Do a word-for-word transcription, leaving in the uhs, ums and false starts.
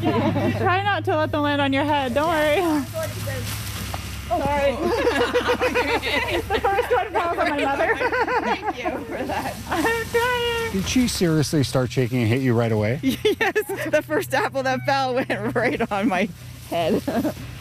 Try not to let them land on your head. Don't worry. Sorry. The first one fell from my mother. Thank you for that. I'm trying. Did she seriously start shaking and hit you right away? Yes, the first apple that fell went right on my head.